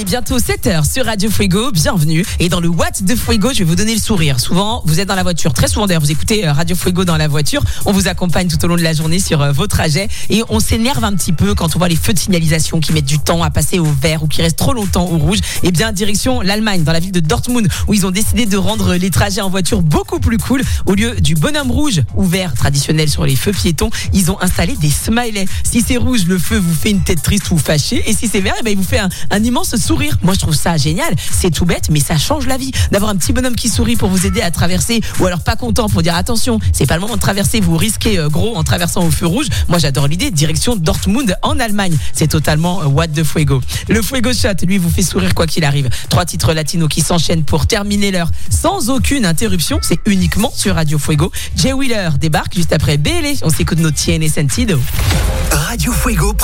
bientôt 7h sur Radio Fuego, bienvenue. Et dans le What de Fuego, je vais vous donner le sourire. Souvent, vous êtes dans la voiture, très souvent d'ailleurs, vous écoutez Radio Fuego dans la voiture. On vous accompagne tout au long de la journée sur vos trajets. Et on s'énerve un petit peu quand on voit les feux de signalisation qui mettent du temps à passer au vert ou qui restent trop longtemps au rouge. Et bien, direction l'Allemagne, dans la ville de Dortmund, où ils ont décidé de rendre les trajets en voiture beaucoup plus cool. Au lieu du bonhomme rouge ou vert traditionnel sur les feux piétons, ils ont installé des smileys. Si c'est rouge, le feu vous fait une tête triste ou fâchée. Et si c'est vert, il vous fait un immense sourire. Moi, je trouve ça génial. C'est tout bête, mais ça change la vie. D'avoir un petit bonhomme qui sourit pour vous aider à traverser, ou alors pas content pour dire attention, c'est pas le moment de traverser, vous risquez gros en traversant au feu rouge. Moi, j'adore l'idée. Direction Dortmund en Allemagne. C'est totalement What de Fuego. Le Fuego Shot, lui, vous fait sourire quoi qu'il arrive. 3 titres latinos qui s'enchaînent pour terminer l'heure sans aucune interruption. C'est uniquement sur Radio Fuego. Jay Wheeler débarque juste après BL. On s'écoute nos Tiene Sentido. Radio Fuego